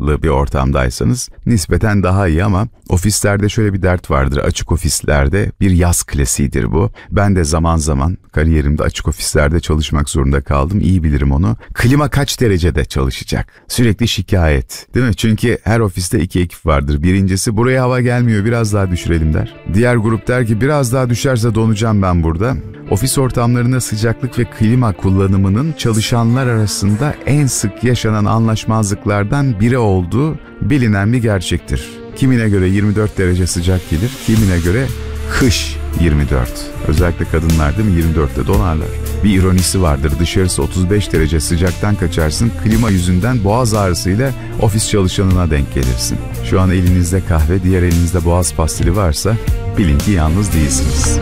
kaplı bir ortamdaysanız nispeten daha iyi ama ofislerde şöyle bir dert vardır. Açık ofislerde bir yaz klasiğidir bu. Ben de zaman zaman kariyerimde açık ofislerde çalışmak zorunda kaldım. İyi bilirim onu. Klima kaç derecede çalışacak? Sürekli şikayet, değil mi? Çünkü her ofiste iki ekip vardır. Birincisi buraya hava gelmiyor, biraz daha düşürelim der. Diğer grup der ki biraz daha düşerse donacağım ben burada. Ofis ortamlarında sıcaklık ve klima kullanımının çalışanlar arasında en sık yaşanan anlaşmazlıklardan biri olduğu bilinen bir gerçektir. Kimine göre 24 derece sıcak gelir, kimine göre kış 24. Özellikle kadınlar değil mi 24'te donarlar. Bir ironisi vardır, dışarısı 35 derece sıcaktan kaçarsın, klima yüzünden boğaz ağrısıyla ofis çalışanına denk gelirsin. Şu an elinizde kahve, diğer elinizde boğaz pastili varsa bilin ki yalnız değilsiniz.